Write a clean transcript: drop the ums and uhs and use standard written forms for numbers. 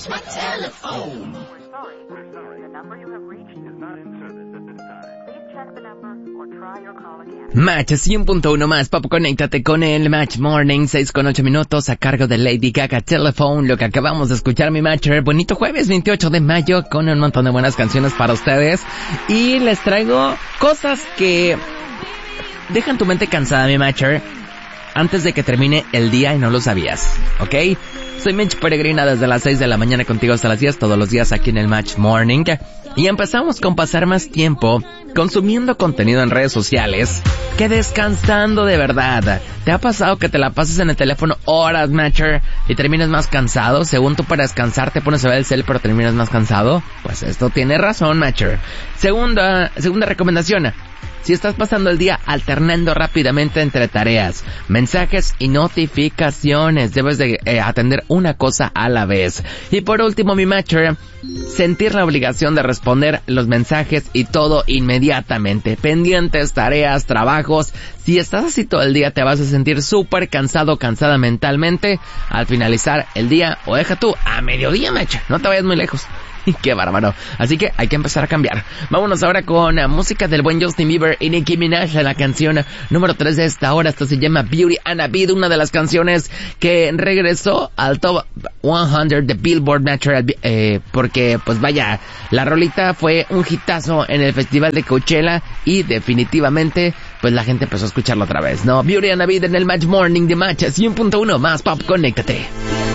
Match my telephone. We're sorry. The number you have reached is not in service at this time. Please check the number or try your call again. Match 100.1 más, Pop, conéctate con el Match Morning, 6:08 minutos a cargo de Lady Gaga Telephone, lo que acabamos de escuchar, mi Matcher. Bonito jueves 28 de mayo con un montón de buenas canciones para ustedes y les traigo cosas que dejan tu mente cansada, mi Matcher, antes de que termine el día y no lo sabías, ¿ok? Soy Mitch Peregrina desde las 6 de la mañana contigo hasta las 10, todos los días aquí en el Match Morning. Y empezamos con pasar más tiempo consumiendo contenido en redes sociales que descansando de verdad. ¿Te ha pasado que te la pasas en el teléfono horas, Matcher, y terminas más cansado? Según tú, para descansar te pones a ver el cel, pero terminas más cansado. Pues esto tiene razón, Matcher. Segunda recomendación. Si estás pasando el día alternando rápidamente entre tareas, mensajes y notificaciones, debes de atender una cosa a la vez. Y por último, mi Matcher, sentir la obligación de responder los mensajes y todo inmediatamente. Pendientes, tareas, trabajos. Si estás así todo el día, te vas a sentir súper cansado, cansada mentalmente al finalizar el día, o deja tú a mediodía, Matcher. No te vayas muy lejos. Qué bárbaro. Así que hay que empezar a cambiar. Vámonos ahora con música del buen Justin Bieber y Nicki Minaj, la canción número 3 de esta hora. Esta se llama Beauty and a Beat, una de las canciones que regresó al top 100 de Billboard, porque pues vaya, la rolita fue un hitazo en el festival de Coachella y definitivamente pues la gente empezó a escucharlo otra vez, ¿no? Beauty and a Beat en el Match Morning de Match 100.1 más Pop, conéctate.